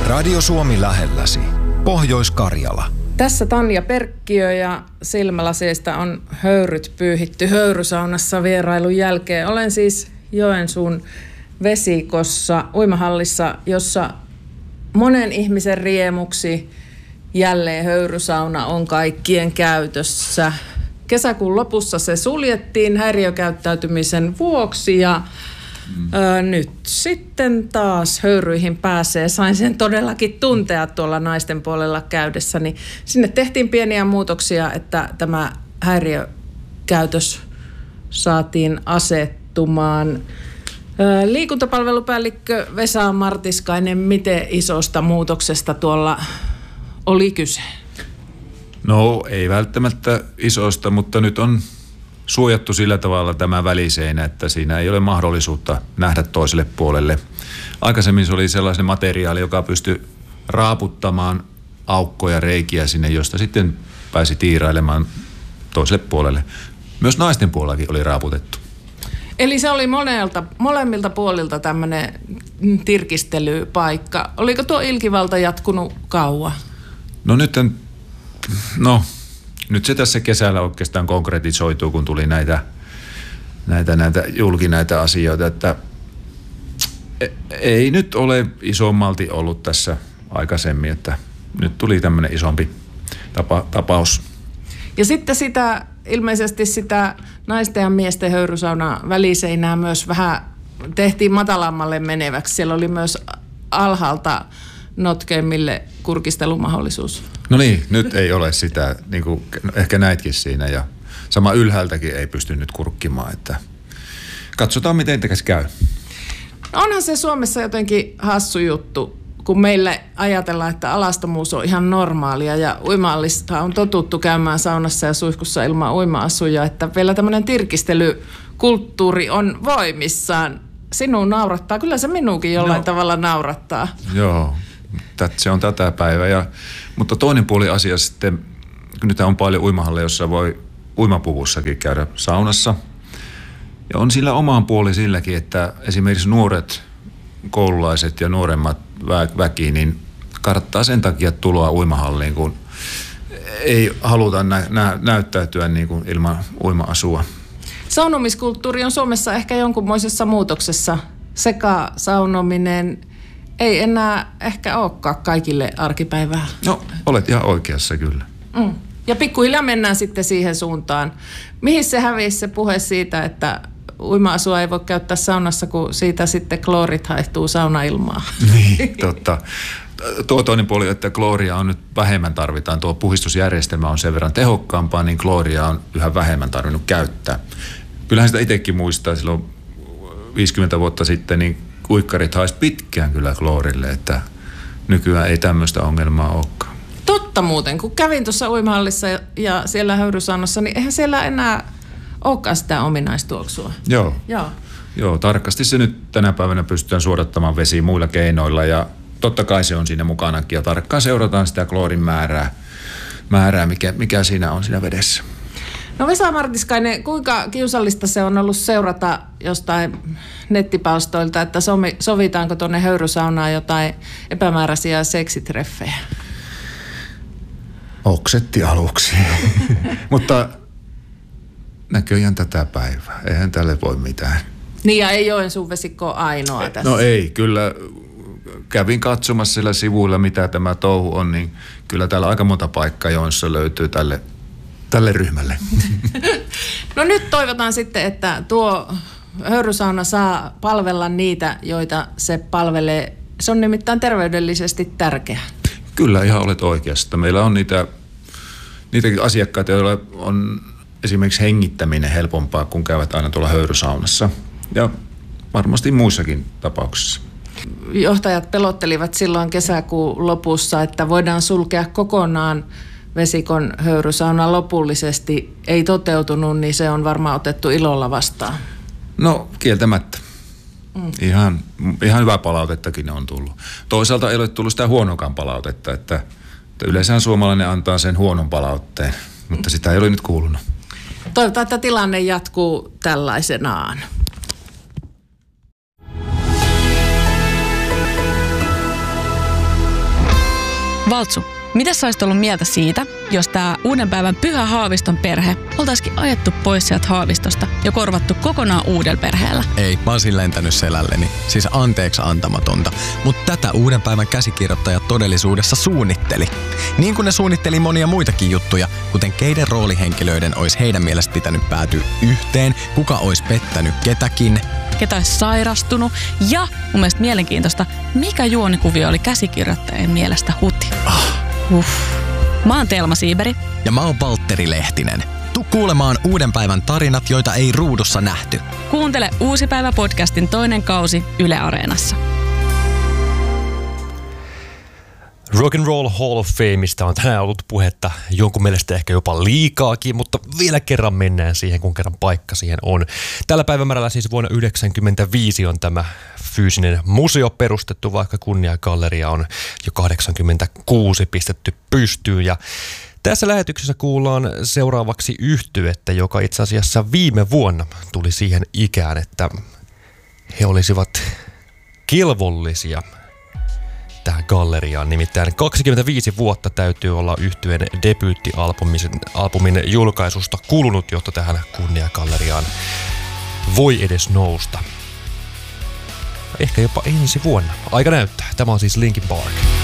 Radio Suomi lähelläsi. Pohjois-Karjala. Tässä Tanja Perkkiö ja silmälaseista on höyryt pyyhitty höyrysaunassa vierailun jälkeen. Olen siis Joensuun Vesikossa uimahallissa, jossa monen ihmisen riemuksi jälleen höyrysauna on kaikkien käytössä. Kesäkuun lopussa se suljettiin häiriökäyttäytymisen vuoksi ja nyt sitten taas höyryihin pääsee. Sain sen todellakin tuntea tuolla naisten puolella käydessäni. Sinne tehtiin pieniä muutoksia, että tämä häiriökäytös saatiin asettumaan. Liikuntapalvelupäällikkö Vesa Martiskainen, miten isosta muutoksesta tuolla oli kyse? No ei välttämättä isosta, mutta nyt on suojattu sillä tavalla tämä väliseinä, että siinä ei ole mahdollisuutta nähdä toiselle puolelle. Aikaisemmin se oli sellainen materiaali, joka pystyi raaputtamaan aukkoja, reikiä sinne, josta sitten pääsi tiirailemaan toiselle puolelle. Myös naisten puolellakin oli raaputettu. Eli se oli molemmilta puolilta tämmöinen tirkistelypaikka. Oliko tuo ilkivalta jatkunut kauan? Nyt se tässä kesällä oikeastaan konkretisoituu, kun tuli näitä asioita, että ei nyt ole isommalti ollut tässä aikaisemmin, että nyt tuli tämmöinen isompi tapaus. Ja sitten ilmeisesti sitä naisten ja miesten höyrysauna väliseinää myös vähän tehtiin matalammalle meneväksi. Siellä oli myös alhaalta notkeimmille kurkistelumahdollisuus. No niin, nyt ei ole sitä, niin kuin ehkä näitkin siinä ja sama ylhäältäkin ei pysty nyt kurkkimaan, että katsotaan miten tekäs käy. No onhan se Suomessa jotenkin hassu juttu, kun meille ajatellaan, että alastomuus on ihan normaalia ja uimahallista on totuttu käymään saunassa ja suihkussa ilman uima-asuja, että vielä tämmöinen tirkistelykulttuuri on voimissaan. Sinun naurattaa, kyllä se minuukin jollain tavalla naurattaa. Joo, se on tätä päivää. Mutta toinen puoli asia sitten, nyt on paljon uimahalleja, jossa voi uimapuvussakin käydä saunassa. Ja on sillä omaan puoli silläkin, että esimerkiksi nuoret koululaiset ja nuoremmat väki, niin kannattaa sen takia tuloa uimahalliin, kun ei haluta näyttäytyä niin kuin ilman uima-asua. Saunomiskulttuuri on Suomessa ehkä jonkunmoisessa muutoksessa. Sekasaunominen ei enää ehkä olekaan kaikille arkipäivää. No, olet ihan oikeassa kyllä. Ja pikkuhiljaa mennään sitten siihen suuntaan. Mihin se hävisi se puhe siitä, että uima-asua ei voi käyttää saunassa, kun siitä sitten kloorit haihtuu saunailmaan? Niin, totta. Tuo toinen puoli, että klooria on nyt vähemmän tarvitaan. Tuo puhdistusjärjestelmä on sen verran tehokkaampaa, niin klooria on yhä vähemmän tarvinnut käyttää. Kyllähän sitä itsekin muistaa silloin 50 vuotta sitten, niin uikkarit haisi pitkään kyllä kloorille, että nykyään ei tämmöistä ongelmaa olekaan. Totta muuten, kun kävin tuossa uimahallissa ja siellä höyrysaunassa, niin eihän siellä enää olekaan sitä ominaistuoksua. Joo, tarkasti se nyt tänä päivänä pystytään suodattamaan vesiin muilla keinoilla ja totta kai se on siinä mukanakin ja tarkkaan seurataan sitä kloorin määrää mikä siinä on siinä vedessä. No Vesa Martiskainen, kuinka kiusallista se on ollut seurata jostain nettipalstoilta, että sovitaanko tuonne höyrysaunaan jotain epämääräisiä seksitreffejä? Oksetti aluksi, mutta näköjään tätä päivää. Eihän tälle voi mitään. Niin ja ei Joensuun Vesikko ainoa tässä. No ei, kyllä kävin katsomassa sillä sivuilla, mitä tämä touhu on, niin kyllä täällä aika monta paikkaa Joensuussa löytyy tälle ryhmälle. No nyt toivotaan sitten, että tuo höyrysauna saa palvella niitä, joita se palvelee. Se on nimittäin terveydellisesti tärkeää. Kyllä, ihan olet oikeassa. Meillä on niitäkin asiakkaita, joilla on esimerkiksi hengittäminen helpompaa, kun käyvät aina tuolla höyrysaunassa. Ja varmasti muissakin tapauksissa. Johtajat pelottelivat silloin kesäkuun lopussa, että voidaan sulkea kokonaan Vesikon höyrysauna lopullisesti. Ei toteutunut, niin se on varmaan otettu ilolla vastaan. No kieltämättä. Ihan hyvää palautettakin on tullut. Toisaalta ei ole tullut sitä huonokaan palautetta, että yleensä suomalainen antaa sen huonon palautteen, mutta sitä ei ole nyt kuulunut. Toivotaan, että tilanne jatkuu tällaisenaan. Valtsu, mitä sä olisit ollut mieltä siitä, jos tää uuden päivän Pyhä Haaviston perhe oltaisikin ajettu pois sieltä Haavistosta ja korvattu kokonaan uudella perheellä? Ei, mä olisin lentänyt selälleni. Siis anteeksi antamatonta. Mutta tätä uuden päivän käsikirjoittajat todellisuudessa suunnitteli. Niin kuin ne suunnitteli monia muitakin juttuja, kuten keiden roolihenkilöiden olisi heidän mielestä pitänyt päätyä yhteen, kuka olisi pettänyt ketäkin, ketä olisi sairastunut ja mun mielestä mielenkiintoista, mikä juonikuvio oli käsikirjoittajien mielestä huti. Mä oon Telma Siiberi. Ja mä oon Valtteri Lehtinen. Tuu kuulemaan uuden päivän tarinat, joita ei ruudussa nähty. Kuuntele Uusi päivä podcastin toinen kausi Yle Areenassa. Rock and Roll Hall of Fameista on tänään ollut puhetta jonkun mielestä ehkä jopa liikaakin, mutta vielä kerran mennään siihen, kun kerran paikka siihen on. Tällä päivämäärällä siis vuonna 1995 on tämä fyysinen museo perustettu, vaikka kunniagalleria on jo 86 pistetty pystyyn. Ja tässä lähetyksessä kuullaan seuraavaksi yhtyettä, joka itse asiassa viime vuonna tuli siihen ikään, että he olisivat kelvollisia tähän galleriaan. Nimittäin 25 vuotta täytyy olla yhtyeen debyyttialbumin julkaisusta kulunut, jotta tähän kunniagalleriaan voi edes nousta. Ehkä jopa ensi vuonna. Aika näyttää. Tämä on siis Linkin Park.